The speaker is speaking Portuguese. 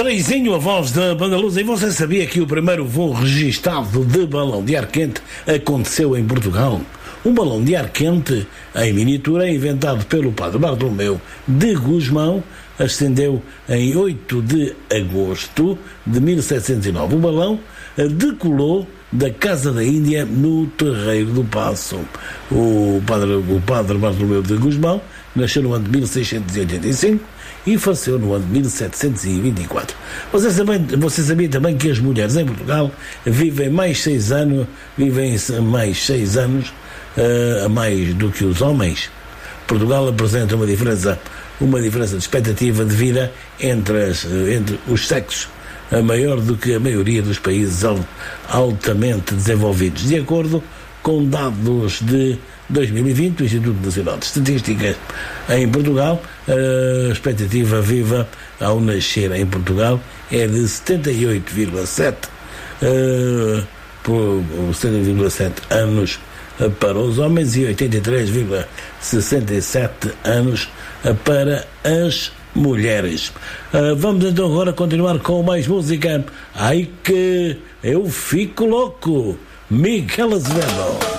Paraízinho, a voz da Banda Luz. E você sabia que o primeiro voo registado de balão de ar quente aconteceu em Portugal? Um balão de ar quente em miniatura, inventado pelo padre Bartolomeu de Gusmão, ascendeu em 8 de agosto de 1709. O balão decolou da Casa da Índia no Terreiro do Paço. O padre Bartolomeu de Gusmão nasceu no ano de 1685 e faleceu no ano de 1724. Você sabia também que as mulheres em Portugal vivem mais 6 anos a mais do que os homens? Portugal apresenta uma diferença de expectativa de vida entre os sexos maior do que a maioria dos países altamente desenvolvidos, de acordo com dados de 2020 do Instituto Nacional de Estatísticas. Em Portugal, a expectativa viva ao nascer em Portugal é de 78,7 anos para os homens e 83,67 anos para as mulheres. Vamos então agora continuar com mais música. Ai que eu fico louco, Miguel Azevedo.